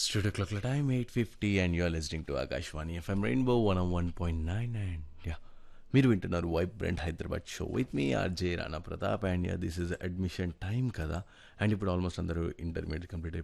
Studio clock time 8:50 and you're listening to Akashwani FM Rainbow 101.9 and yeah. మీరు వింటున్నారు vibrant Hyderabad show with me RJ Rana Pratap and this is admission time కదా and ఇప్పుడు almost అందరూ intermediate complete